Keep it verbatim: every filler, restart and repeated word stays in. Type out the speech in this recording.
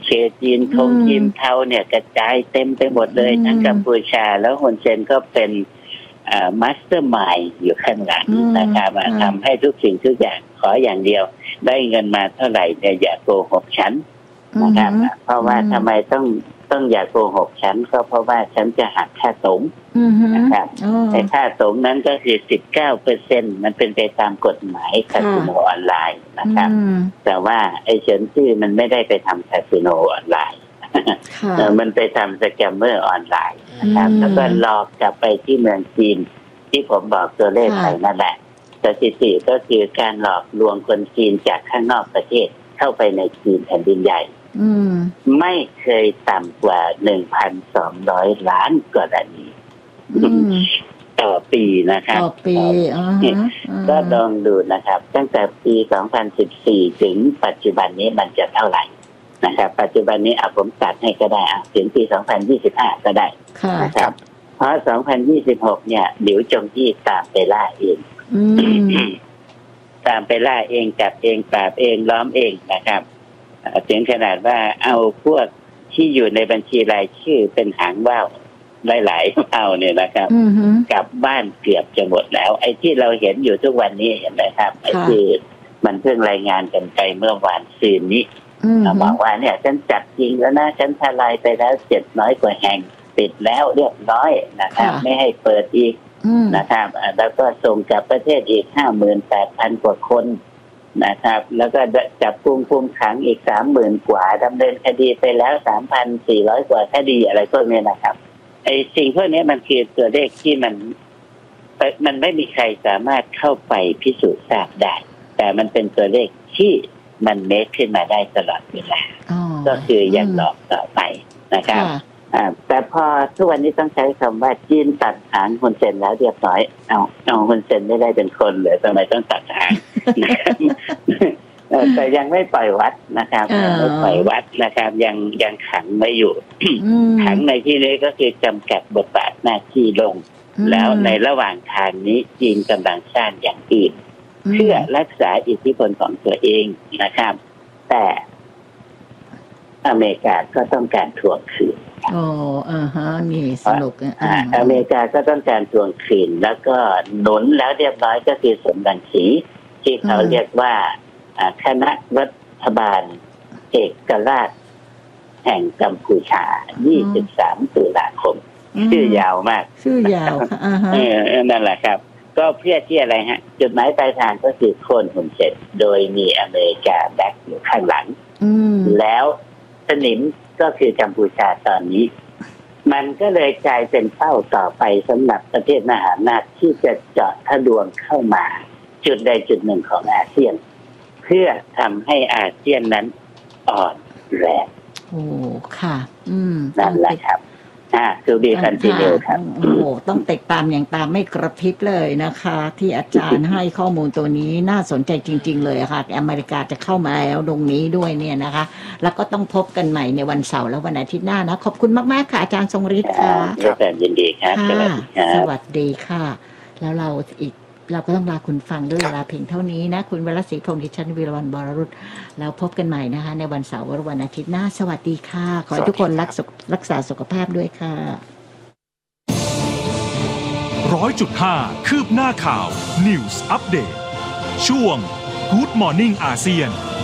เขตจีนทงจีนเทาเนี่ยกระจายเต็มไปหมดเลยทั้งกัมพูชาแล้วฮุนเซนก็เป็นมาสเตอร์มายด์อยู่ข้างหลังนะครับทำให้ทุกสิ่งทุกอย่างขออย่างเดียวได้เงินมาเท่าไหร่เนี่ยอย่าโกหกฉันนะครับเพราะว่าทำไมต้องต้องอย่าโกหกฉันก็เพราะว่าฉันจะหักค่าสงฆ์นะครับแต่ค่าสงฆ์นั้นก็คือ สิบเก้าเปอร์เซ็นต์ มันเป็นไปตามกฎหมายคาสิโนออนไลน์นะครับแต่ว่าไอ้เฉินซื่อมันไม่ได้ไปทำคาสิโนออนไลน์มันไปทำสแกมเมอร์ออนไลน์นะครับแล้วก็หลอกกลับไปที่เมืองจีนที่ผมบอกตัวเลขไปนั่นแหละสถิติก็คือการหลอกลวงคนจีนจากข้างนอกประเทศเข้าไปในจีนแผ่นดินใหญ่ไม่เคยต่ำกว่า หนึ่งพันสองร้อย ล้านกรณีต่อปีนะครับต่อปีก็ลองดูนะครับตั้งแต่ปีสองพันสิบสี่ถึงปัจจุบันนี้มันจะเท่าไหร่นะครับปัจจุบันนี้เอาผมตัดให้ก็ได้อ่ะถึงปีสองพันยี่สิบห้าก็ได้นะครับเพราะสองพันยี่สิบหกเนี่ยหลิวจงยี่ตามไปล่าเองตามไปล่าเองจับเองปราบเองล้อมเองนะครับถึงขนาดว่าเอาพวกที่อยู่ในบัญชีรายชื่อเป็นหางว่าวหลายๆว่าวเนี่ยนะครับกลับบ้านเกือบจะหมดแล้วไอ้ที่เราเห็นอยู่ทุกวันนี้เห็นไหมครับไอ้ที่มันเพิ่งรายงานกันไปเมื่อวานซืนนี้เราบอกว่าเนี่ยฉันจัดจริงแล้วนะฉันทลายไปแล้วเจ็ดร้อยกว่าแห่งปิดแล้วเรียบร้อยนะครับไม่ให้เปิดอีกนะครับแล้วก็ส่งกลับประเทศอีก ห้าหมื่นแปดพัน กว่าคนนะครับแล้วก็จับกุมคุมขังอีก สามหมื่น กว่าดำเนินคดีไปแล้ว สามพันสี่ร้อย กว่าคดีอะไรพวกนี้นะครับไอ้สิ่งพวกนี้มันคือตัวเลขที่มันมันไม่มีใครสามารถเข้าไปพิสูจน์ทราบได้แต่มันเป็นตัวเลขที่มันเมคขึ้นมาได้ตลอดเวลาก็คือยังหลอกต่อไปนะครับแต่พอทุกวันนี้ต้องใช้คำว่าจีนตัดหางฮุนเซนแล้วเรียบร้อยเอาเอาฮุนเซนไม่ได้เป็นคนเลยทำไมต้องตัดหางแต่ยังไม่ปล่อยวัดนะครับไม่ปล่อยวัดนะครับยังยังขังไม่อยู่ขังในที่นี้ก็คือจำกัดบทบาทหน้าที่ลงแล้วในระหว่างทางนี้จีนกำลังสร้างอย่างอื่นเพื่อรักษาอิทธิพลของตัวเองนะครับแต่อเมริกาก็ต้องการทวงคืนโอ้อ่าฮะนี่สนุกอ่าอเมริกาก็ต้องการทวงคืนแล้วก็หนุนแล้วเรียบร้อยก็คือสมบัญชีที่เขาเรียกว่าคณะรัฐบาลเอกราชแห่งกัมพูชายี่สิบสามตุลาคมชื่อยาวมากชื่อยาวอ่าฮะเออนั่นแหละครับก็เพื่อที่อะไรฮะจุดหมายปลายทางก็คือโค่นฮุนเซนโดยมีอเมริกาแบ็คอยู่ข้างหลังแล้วสนิมก็คือกัมพูชาตอนนี้มันก็เลยกลายเป็นเป้าต่อไปสำหรับประเทศมหาอำนาจที่จะเจาะทะลวงเข้ามาจุดใดจุดหนึ่งของอาเซียนเพื่อทำให้อาเซียนนั้นอ่อนแรงโอ้ค่ะอืมนั่นแหละครับอ่าคือดีคันทีเดียวครับโอ้ต้องติดตามอย่างตามไม่กระพริบเลยนะคะที่อาจารย์ให้ข้อมูลตัวนี้น่าสนใจจริงๆเลยค่ะอเมริกาจะเข้ามาแล้วตรงนี้ด้วยเนี่ยนะคะแล้วก็ต้องพบกันใหม่ในวันเสาร์และวันอาทิตย์หน้านะขอบคุณมากๆค่ะอาจารย์ทรงฤทธิ์ค่ะครับยินดีครับสวัสดีค่ะแล้วเราอีกเราก็ต้องลาคุณฟังด้วยเวลาเพียงเท่านี้นะคุณวรศรีพงษ์ดิฉันวีรวรรณบรรุษแล้วพบกันใหม่นะคะในวันเสาร์และวันอาทิตย์หน้าสวัสดีค่ะขอให้ทุกคนรักรักษาสุขภาพด้วยค่ะร้อยจุดห้าคืบหน้าข่าว News Update ช่วง Good Morning อาเซียน